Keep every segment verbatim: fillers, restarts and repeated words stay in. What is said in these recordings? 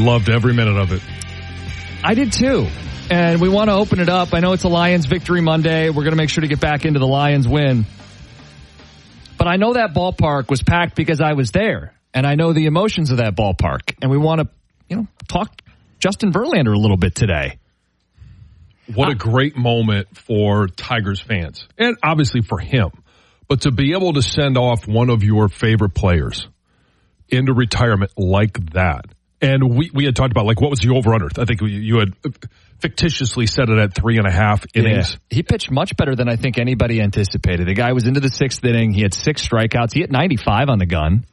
Loved every minute of it. I did too. And we want to open it up. I know it's a Lions Victory Monday. We're going to make sure to get back into the Lions win. But I know that ballpark was packed because I was there. And I know the emotions of that ballpark. And we want to, you know, talk Justin Verlander a little bit today. What a great moment for Tigers fans. And obviously for him. But to be able to send off one of your favorite players into retirement like that. And we, we had talked about, like, what was the over-under? I think we, you had fictitiously set it at three and a half innings. Yeah. He pitched much better than I think anybody anticipated. The guy was into the sixth inning. He had six strikeouts. He hit ninety-five on the gun.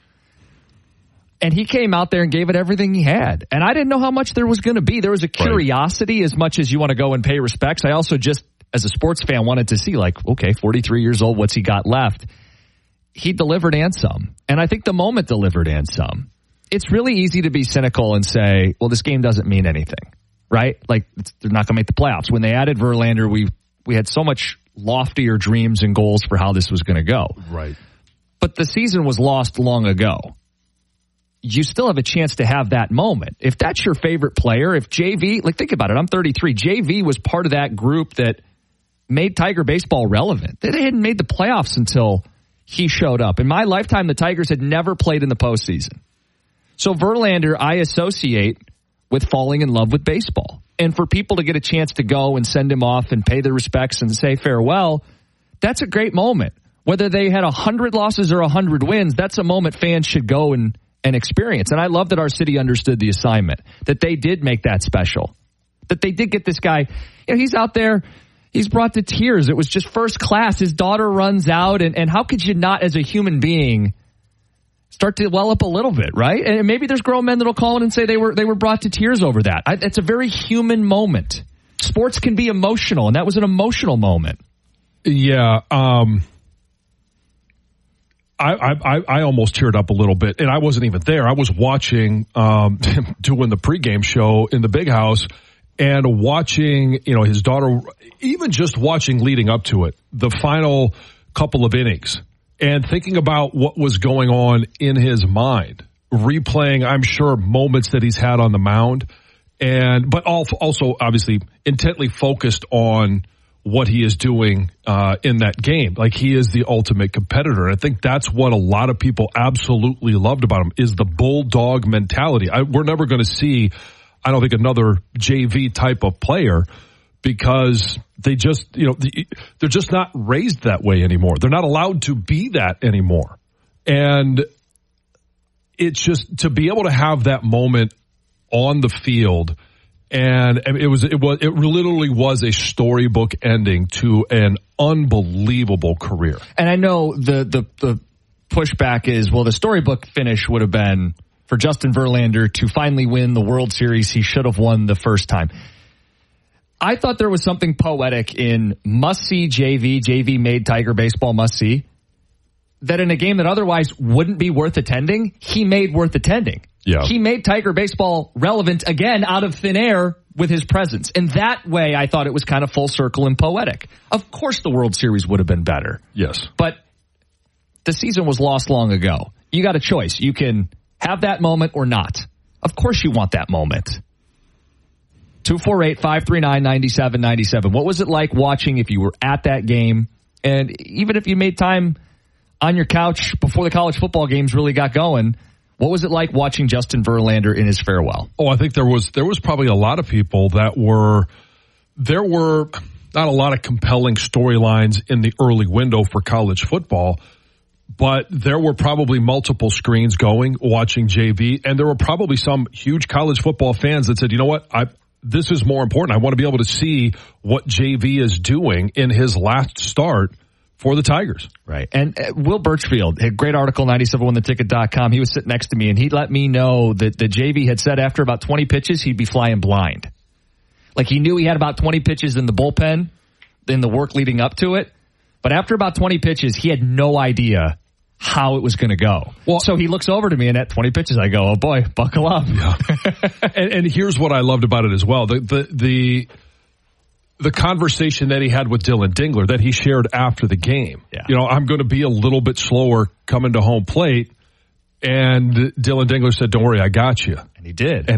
And he came out there and gave it everything he had. And I didn't know how much there was going to be. There was a curiosity right. As much as you want to go and pay respects. I also just, as a sports fan, wanted to see, like, okay, forty-three years old, what's he got left? He delivered and some. And I think the moment delivered and some. It's really easy to be cynical and say, well, this game doesn't mean anything, right? Like, it's, they're not going to make the playoffs. When they added Verlander, we we had so much loftier dreams and goals for how this was going to go. Right. But the season was lost long ago. You still have a chance to have that moment. If that's your favorite player, if J V, like, think about it, I'm thirty-three. J V was part of that group that made Tiger baseball relevant. They hadn't made the playoffs until he showed up. In my lifetime, the Tigers had never played in the postseason. So Verlander, I associate with falling in love with baseball. And for people to get a chance to go and send him off and pay their respects and say farewell, that's a great moment. Whether they had one hundred losses or one hundred wins, that's a moment fans should go and, and experience. And I love that our city understood the assignment, that they did make that special, that they did get this guy. You know, he's out there. He's brought to tears. It was just first class. His daughter runs out. And, and how could you not, as a human being, start to well up a little bit, right? And maybe there's grown men that'll call in and say they were they were brought to tears over that. I, it's a very human moment. Sports can be emotional, and that was an emotional moment. Yeah, um, I, I I almost teared up a little bit, and I wasn't even there. I was watching, um, doing the pregame show in the big house, and watching, you know, his daughter, even just watching leading up to it, the final couple of innings. And thinking about what was going on in his mind, replaying, I'm sure, moments that he's had on the mound, and but also obviously intently focused on what he is doing uh, in that game. Like, he is the ultimate competitor. And I think that's what a lot of people absolutely loved about him, is the bulldog mentality. I, we're never going to see, I don't think, another J V type of player, because they just, you know, they're just not raised that way anymore. They're not allowed to be that anymore. And it's just to be able to have that moment on the field, and it was, it was, it literally was a storybook ending to an unbelievable career. And I know the, the, the pushback is, well, the storybook finish would have been for Justin Verlander to finally win the World Series he should have won the first time. I thought there was something poetic in must-see J V. J V made Tiger baseball must-see. That in a game that otherwise wouldn't be worth attending, he made worth attending. Yeah. He made Tiger baseball relevant again out of thin air with his presence. And that way, I thought it was kind of full circle and poetic. Of course, the World Series would have been better. Yes. But the season was lost long ago. You got a choice. You can have that moment or not. Of course you want that moment. two four eight, five three nine, nine seven nine seven. What was it like watching, if you were at that game, and even if you made time on your couch before the college football games really got going, what was it like watching Justin Verlander in his farewell? Oh, I think there was there was probably a lot of people that were, there were not a lot of compelling storylines in the early window for college football, but there were probably multiple screens going watching J V, and there were probably some huge college football fans that said, you know what, I this is more important. I want to be able to see what J V is doing in his last start for the Tigers. Right. And uh, Will Birchfield, a great article, nine seven one the ticket dot com. He was sitting next to me, and he let me know that the J V had said after about twenty pitches, he'd be flying blind. Like, he knew he had about twenty pitches in the bullpen, in the work leading up to it. But after about twenty pitches, he had no idea how it was going to go. Well, so he looks over to me, and at twenty pitches, I go, oh boy, buckle up. Yeah. and, and here's what I loved about it as well. The, the, the, the conversation that he had with Dylan Dingler that he shared after the game. Yeah. You know, I'm going to be a little bit slower coming to home plate. And Dylan Dingler said, don't worry, I got you. And he did. And